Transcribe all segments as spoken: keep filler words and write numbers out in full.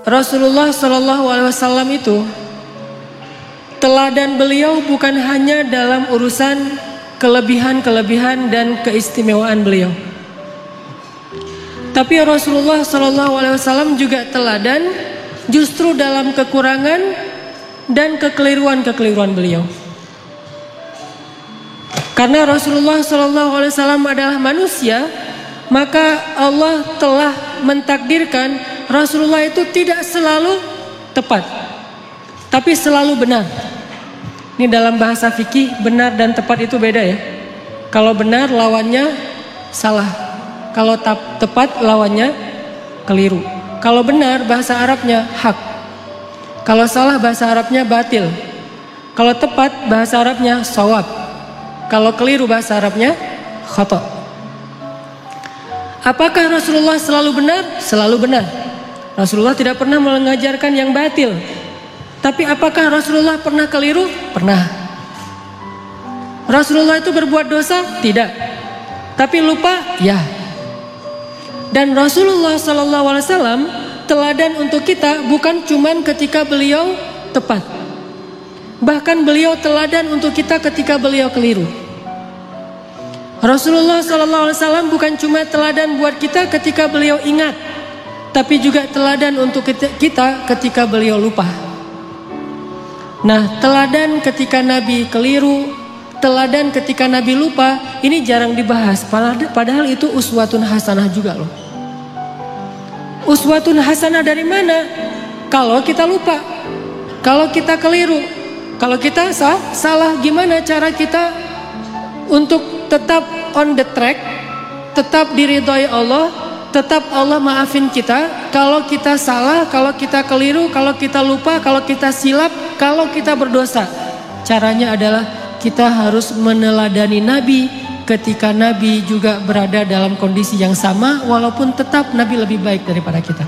Rasulullah Shallallahu Alaihi Wasallam itu teladan beliau bukan hanya dalam urusan kelebihan-kelebihan dan keistimewaan beliau, tapi Rasulullah Shallallahu Alaihi Wasallam juga teladan justru dalam kekurangan dan kekeliruan-kekeliruan beliau. Karena Rasulullah Shallallahu Alaihi Wasallam adalah manusia, maka Allah telah mentakdirkan Rasulullah itu tidak selalu tepat, tapi selalu benar. Ini dalam bahasa fikih, benar dan tepat itu beda ya. Kalau benar lawannya salah, kalau tepat lawannya keliru. Kalau benar bahasa Arabnya hak, kalau salah bahasa Arabnya batil. Kalau tepat bahasa Arabnya shawab, kalau keliru bahasa Arabnya khata. Apakah Rasulullah selalu benar? Selalu benar. Rasulullah tidak pernah mengajarkan yang batil. Tapi apakah Rasulullah pernah keliru? Pernah. Rasulullah itu berbuat dosa? Tidak. Tapi lupa? Ya. Dan Rasulullah Sallallahu Alaihi Wasallam teladan untuk kita bukan cuman ketika beliau tepat. Bahkan beliau teladan untuk kita ketika beliau keliru. Rasulullah Sallallahu Alaihi Wasallam bukan cuma teladan buat kita ketika beliau ingat, tapi juga teladan untuk kita ketika beliau lupa. Nah, teladan ketika Nabi keliru, teladan ketika Nabi lupa, ini jarang dibahas. Padahal itu uswatun hasanah juga loh. Uswatun hasanah dari mana? Kalau kita lupa, kalau kita keliru, kalau kita sah, salah, gimana cara kita untuk tetap on the track, tetap diridhoi Allah, tetap Allah maafin kita kalau kita salah, kalau kita keliru, kalau kita lupa, kalau kita silap, kalau kita berdosa. Caranya adalah kita harus meneladani Nabi ketika Nabi juga berada dalam kondisi yang sama, walaupun tetap Nabi lebih baik daripada kita.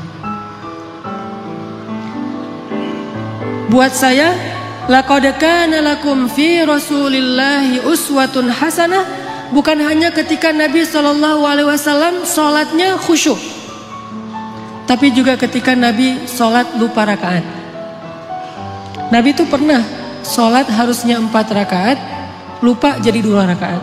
Buat saya, laqad kana lakum fi Rasulillahi uswatun hasanah, bukan hanya ketika Nabi Shallallahu Alaihi Wasallam sholatnya khusyuk, tapi juga ketika Nabi sholat lupa rakaat. Nabi itu pernah sholat harusnya empat rakaat, lupa jadi dua rakaat.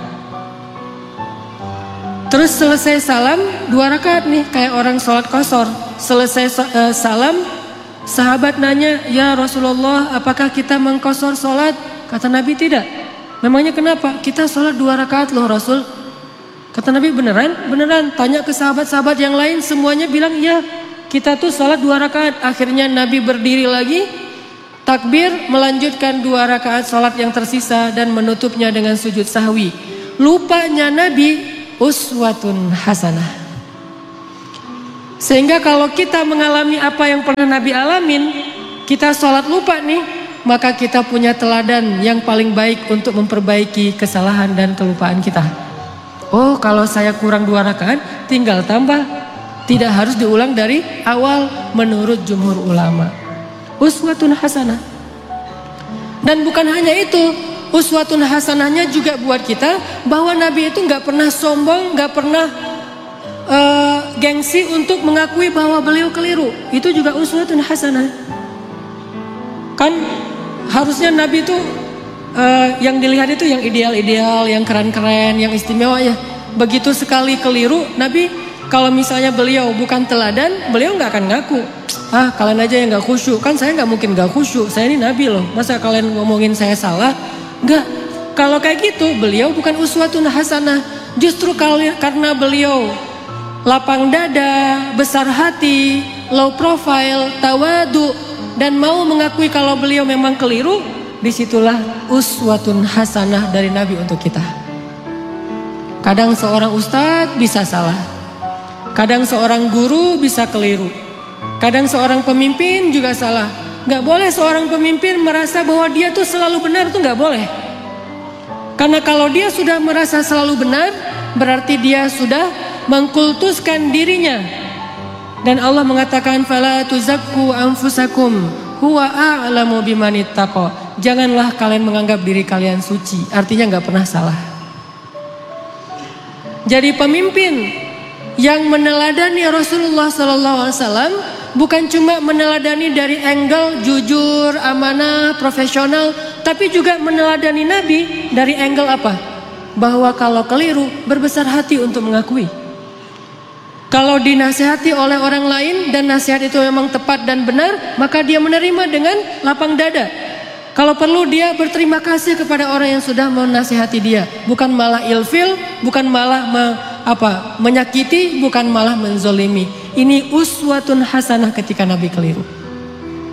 Terus selesai salam dua rakaat nih, kayak orang sholat qashar. Selesai uh, salam, sahabat nanya, ya Rasulullah, apakah kita mengqashar sholat? Kata Nabi, tidak. Memangnya kenapa? Kita sholat dua rakaat loh Rasul. Kata Nabi, beneran? Beneran. Tanya ke sahabat-sahabat yang lain, semuanya bilang ya, kita tuh sholat dua rakaat. Akhirnya Nabi berdiri lagi, takbir, melanjutkan dua rakaat sholat yang tersisa dan menutupnya dengan sujud sahwi. Lupanya Nabi uswatun hasanah. Sehingga kalau kita mengalami apa yang pernah Nabi alamin, kita sholat lupa nih, maka kita punya teladan yang paling baik untuk memperbaiki kesalahan dan kelupaan kita. Oh, kalau saya kurang dua rakaat, tinggal tambah. Tidak harus diulang dari awal menurut jumhur ulama. Uswatun hasanah. Dan bukan hanya itu, uswatun hasanahnya juga buat kita bahwa Nabi itu nggak pernah sombong, nggak pernah uh, gengsi untuk mengakui bahwa beliau keliru. Itu juga uswatun hasanah. Kan harusnya Nabi itu uh, yang dilihat itu yang ideal-ideal, yang keren-keren, yang istimewa ya. Begitu sekali keliru, Nabi kalau misalnya beliau bukan teladan, beliau nggak akan ngaku. Ah, kalian aja yang nggak khusyuk. Kan saya nggak mungkin nggak khusyuk. Saya ini Nabi loh. Masa kalian ngomongin saya salah? Nggak. Kalau kayak gitu, beliau bukan uswatun hasanah. Justru karena beliau lapang dada, besar hati, low profile, tawadu, dan mau mengakui kalau beliau memang keliru, disitulah uswatun hasanah dari Nabi untuk kita. Kadang seorang ustadz bisa salah, kadang seorang guru bisa keliru, kadang seorang pemimpin juga salah. Gak boleh seorang pemimpin merasa bahwa dia tuh selalu benar, tuh gak boleh. Karena kalau dia sudah merasa selalu benar, berarti dia sudah mengkultuskan dirinya. Dan Allah mengatakan, fala tuzakku anfusakum huwa a'lamu bimanittaqa. Janganlah kalian menganggap diri kalian suci, artinya gak pernah salah. Jadi pemimpin yang meneladani Rasulullah Sallallahu Alaihi Wasallam bukan cuma meneladani dari angle jujur, amanah, profesional, tapi juga meneladani Nabi dari angle apa? Bahwa kalau keliru berbesar hati untuk mengakui. Kalau dinasihati oleh orang lain dan nasihat itu memang tepat dan benar, maka dia menerima dengan lapang dada. Kalau perlu dia berterima kasih kepada orang yang sudah menasihati dia, bukan malah ilfil, bukan malah me, apa, menyakiti, bukan malah menzolimi. Ini uswatun hasanah ketika Nabi keliru.